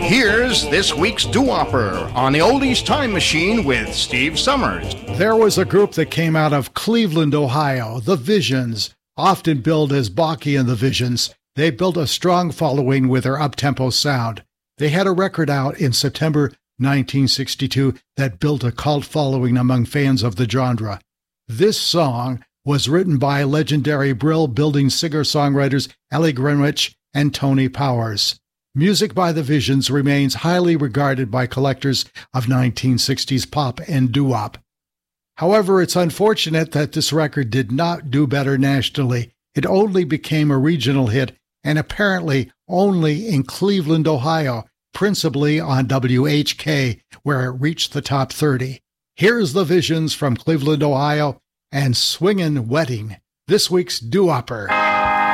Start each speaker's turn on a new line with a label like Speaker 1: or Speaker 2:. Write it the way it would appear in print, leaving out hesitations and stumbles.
Speaker 1: Here's this week's doo-wopper on the Oldies Time Machine with Steve Summers.
Speaker 2: There was a group that came out of Cleveland, Ohio, the Visions, often billed as Balky and the Visions. They built a strong following with their up-tempo sound. They had a record out in September 1962 that built a cult following among fans of the genre. This song was written by legendary Brill-building singer-songwriters Ellie Greenwich and Tony Powers. Music by the Visions remains highly regarded by collectors of 1960s pop and doo-wop. However, it's unfortunate that this record did not do better nationally. It only became a regional hit, and apparently only in Cleveland, Ohio, principally on WHK, where it reached the top 30. Here's the Visions from Cleveland, Ohio, and Swingin' Wedding, this week's doo-wopper.